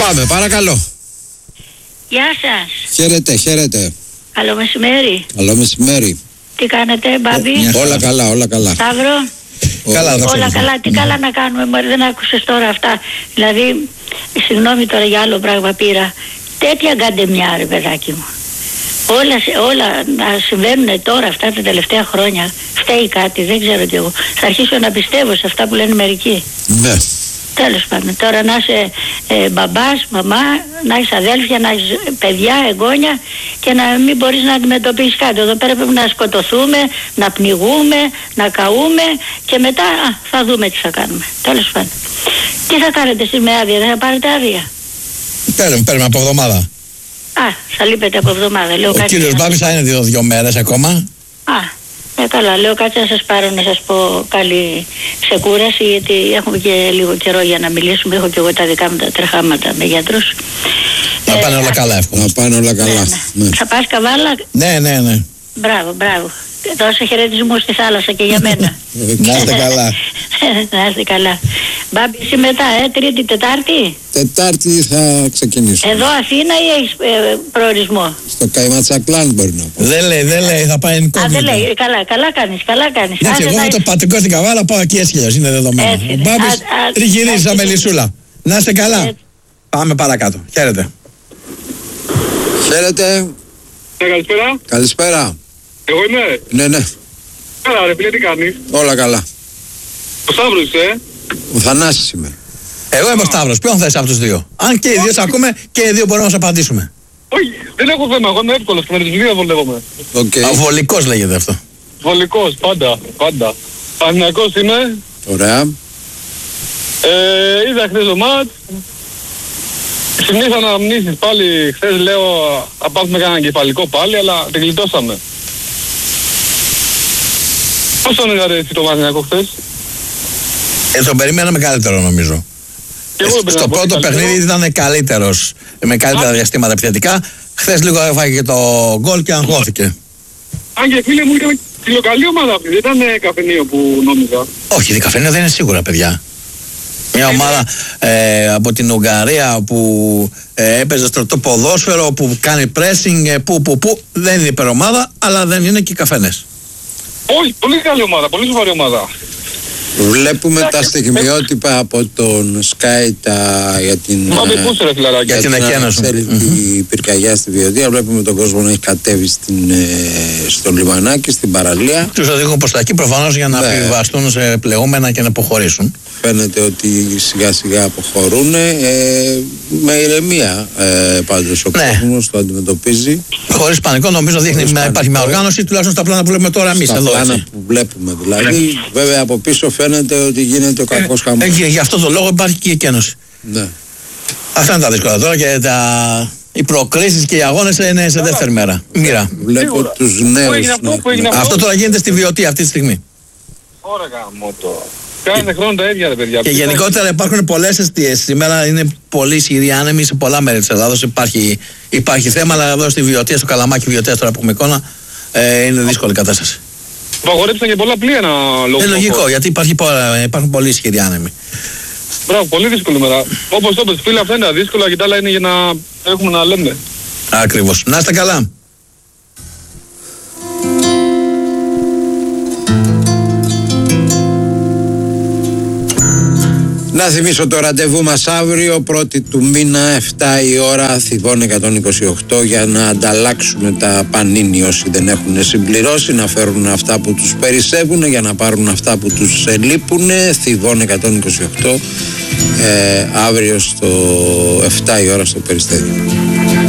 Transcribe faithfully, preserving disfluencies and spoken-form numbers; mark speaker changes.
Speaker 1: Πάμε, παρακαλώ.
Speaker 2: Γεια σας.
Speaker 1: Χαίρετε, χαίρετε.
Speaker 2: Καλό μεσημέρι.
Speaker 1: Καλό μεσημέρι.
Speaker 2: Τι κάνετε, Μπάμπη?
Speaker 1: Ε, όλα καλά, όλα καλά.
Speaker 2: Σταύρο.
Speaker 1: Καλά,
Speaker 2: όλα
Speaker 1: καλά.
Speaker 2: καλά. Τι καλά να κάνουμε, μωρέ, δεν άκουσες τώρα αυτά. Δηλαδή, συγγνώμη τώρα για άλλο πράγμα πήρα. Τέτοια γκαντεμιά, ρε παιδάκι μου. Όλα, όλα να συμβαίνουν τώρα αυτά τα τελευταία χρόνια. Φταίει κάτι, δεν ξέρω κι εγώ. Θα αρχίσω να πιστεύω σε αυτά που λένε μερικοί.
Speaker 1: Ναι.
Speaker 2: Τέλος πάντων, τώρα να είσαι ε, μπαμπάς, μαμά, να έχεις αδέλφια, να έχεις παιδιά, εγγόνια και να μην μπορείς να αντιμετωπίσεις κάτι. Εδώ πέρα πρέπει να σκοτωθούμε, να πνιγούμε, να καούμε και μετά α, θα δούμε τι θα κάνουμε. Τέλος πάντων. Τι θα κάνετε εσείς με άδεια, δεν θα πάρετε άδεια?
Speaker 3: Παίρνουμε, παίρνουμε από εβδομάδα.
Speaker 2: Α, θα λείπετε από εβδομάδα. Λέω,
Speaker 3: Ο
Speaker 2: κάτι
Speaker 3: κύριος
Speaker 2: να...
Speaker 3: Μπάμπης θα είναι δύο, δύο μέρες ακόμα.
Speaker 2: Α, ε, καλά, λέω κάτσε να σας πάρω να σας πω καλή ξεκούραση, γιατί έχουμε και λίγο καιρό για να μιλήσουμε. Έχω και εγώ τα δικά μου τα τρεχάματα με γιατρούς.
Speaker 3: Να
Speaker 2: Ε,
Speaker 3: πάνε όλα καλά, εύχομαι.
Speaker 1: Να πάνε όλα καλά.
Speaker 2: Ναι, ναι.
Speaker 1: Ναι.
Speaker 2: Θα πας Καβάλα?
Speaker 3: Ναι, ναι, ναι.
Speaker 2: Μπράβο, μπράβο. Δώσε χαιρετισμούς στη θάλασσα και για μένα.
Speaker 3: Να είστε καλά.
Speaker 2: Να είστε καλά. Μπάμπη, εσύ μετά, ε, Τρίτη, Τετάρτη.
Speaker 1: Τετάρτη θα ξεκινήσω.
Speaker 2: Εδώ Αθήνα ή έχεις ε, προορισμό?
Speaker 1: Στο Καϊματσακλάν μπορεί να πω.
Speaker 3: Δεν λέει, δεν λέει, θα πάει
Speaker 2: Α,
Speaker 3: εινικόγνητο.
Speaker 2: δεν λέει. Καλά, καλά κάνεις, καλά κάνεις.
Speaker 3: Ναι, και
Speaker 2: Άσε
Speaker 3: εγώ
Speaker 2: να
Speaker 3: με το
Speaker 2: είσαι-
Speaker 3: πατρικό στην Καβάλα πάω εκεί έσχυλος, είναι δεδομένο.
Speaker 2: Έτσι
Speaker 3: Ο
Speaker 2: είναι.
Speaker 3: Μπάμπης
Speaker 2: Α, α,
Speaker 3: τριγυρίζει σαν
Speaker 2: έτσι.
Speaker 3: μελισσούλα. Να είστε καλά.
Speaker 2: Έτσι.
Speaker 3: Πάμε παρακάτω. Χαίρετε.
Speaker 1: Χαίρετε.
Speaker 4: Ναι, καλησπέρα.
Speaker 1: Καλησπέρα.
Speaker 4: Εγώ είμαι.
Speaker 1: Ναι, ναι.
Speaker 4: Καλά, ρε φίλε, τι κάνεις?
Speaker 1: Όλα καλά.
Speaker 4: Ο Σταύρος είσαι.
Speaker 1: Ο Θανάσης είμαι.
Speaker 3: Εγώ είμαι ο Σταύρος. Ποιον θες από τους δύο? Αν και οι δύο σ' ακούμε και οι δύο μπορούμε να σας απαντήσουμε.
Speaker 4: Όχι, δεν έχω θέμα. Εγώ είμαι εύκολος και με τις δύο βολεύομαι.
Speaker 1: Οκ.
Speaker 3: Ο βολικός λέγεται αυτό.
Speaker 4: Βολικός, πάντα, πάντα. Παναθηναϊκός είμαι.
Speaker 1: Ωραία.
Speaker 4: Ε, είδα χθες το μάτς. Συνήθω αναμνήσεις πάλι. Χθες λέω θα πάθουμε κανένα κεφαλικό πάλι, αλλά την γλιτώσαμε. Πώς τον είδατε εσύ το Παναθηναϊκό χθες?
Speaker 3: Ε, τον περιμέναμε καλύτερο νομίζω.
Speaker 4: Και εγώ
Speaker 3: Ε,
Speaker 4: έπαιρνα
Speaker 3: Στο
Speaker 4: πολύ
Speaker 3: πρώτο
Speaker 4: καλύτερο.
Speaker 3: παιχνίδι ήταν καλύτερος, με καλύτερα
Speaker 4: Α.
Speaker 3: διαστήματα επιθετικά. Χθες λίγο έφαγε το γκολ και αγχώθηκε.
Speaker 4: Αν και φίλε μου ήταν ψιλοκαλή ομάδα αυτή. Δεν ήταν ε, καφενείο που νόμιζα.
Speaker 3: Όχι, η Δικαφενείο δεν είναι σίγουρα, παιδιά. Μια ομάδα ε, από την Ουγγαρία που ε, έπαιζε στρατό ποδόσφαιρο, που κάνει pressing, ε, που, που, που. Δεν είναι υπερομάδα, αλλά δεν είναι και οι καφενές.
Speaker 4: Όχι, πολύ καλή ομάδα, πολύ σοβαρή ομάδα.
Speaker 1: Βλέπουμε τα στιγμιότυπα από τον Sky τα, για την,
Speaker 4: Μα
Speaker 1: ε,
Speaker 4: με πούσε ρε φιλαράκι.
Speaker 3: Για την εκένωση.
Speaker 1: ανεξέλεγκτη πυρκαγιά στη Βιωτία. Βλέπουμε τον κόσμο να έχει κατέβει στην, ε, στο λιμανάκι, στην παραλία.
Speaker 3: Τους οδηγούν προς τα εκεί προφανώς για να
Speaker 1: Ναι.
Speaker 3: επιβαστούν σε πλεούμενα και να αποχωρήσουν.
Speaker 1: Φαίνεται ότι σιγά σιγά αποχωρούν ε, με ηρεμία ε, πάντως ο
Speaker 3: Ναι.
Speaker 1: κόσμος το αντιμετωπίζει.
Speaker 3: Χωρίς πανικό, νομίζω δείχνει
Speaker 1: Χωρίς
Speaker 3: να υπάρχει μια
Speaker 1: πανικό.
Speaker 3: οργάνωση, τουλάχιστον στα πλάνα που βλέπουμε τώρα εμείς
Speaker 1: Στα
Speaker 3: εδώ.
Speaker 1: πλάνα
Speaker 3: Έτσι.
Speaker 1: που βλέπουμε δηλαδή. Βέβαια από πίσω φαίνεται ότι γίνεται ο κακός χαμός.
Speaker 3: Ε, και γι' αυτό το λόγο υπάρχει και η εκένωση.
Speaker 1: Ναι.
Speaker 3: Αυτά είναι τα δύσκολα τώρα και τα... οι προκρίσεις και οι αγώνες είναι σε δεύτερη μέρα. Μοίρα.
Speaker 1: Βλέπω
Speaker 4: Σίγουρα.
Speaker 1: τους
Speaker 4: Πού
Speaker 1: νέους
Speaker 4: έγινε αυτό,
Speaker 1: να
Speaker 4: πού έγινε
Speaker 1: έχουν-
Speaker 4: αυτό?
Speaker 3: Αυτό τώρα γίνεται στη Βιωτία αυτή τη στιγμή.
Speaker 4: Ωραία γάμο το. Κάθε χρόνο τα ίδια ρε παιδιά.
Speaker 3: Και
Speaker 4: Τι
Speaker 3: γενικότερα υπάρχουν πολλές αιστείες. Σήμερα είναι πολύ ισχυροί άνεμοι σε πολλά μέρη της Ελλάδος. Υπάρχει, υπάρχει θέμα, αλλά εδώ στη Βιωτία, στο Καλαμάκι Βιωτίας, τώρα που έχουμε εικόνα, ε, είναι δύσκολη η κατάσταση.
Speaker 4: Απαγορέψαν και πολλά πλοία να λόγω.
Speaker 3: Είναι λογικό, γιατί υπάρχει, πολλά- υπάρχουν πολύ ισχυροί άνεμοι.
Speaker 4: Μπράβο, πολύ δύσκολη μέρα. Όπως το είπες φίλε, αυτά είναι τα δύσκολα και τα άλλα είναι για να έχουμε να λέμε.
Speaker 3: Ακριβώς. Να είστε καλά.
Speaker 1: Να θυμίσω το ραντεβού μας αύριο, πρώτη του μήνα, εφτά η ώρα, Θηβών εκατόν είκοσι οκτώ, για να ανταλλάξουμε τα πανίνι όσοι δεν έχουν συμπληρώσει, να φέρουν αυτά που τους περισσεύουν, για να πάρουν αυτά που τους λείπουν. Θηβών εκατόν είκοσι οκτώ, ε, αύριο στο εφτά η ώρα στο Περιστέρι.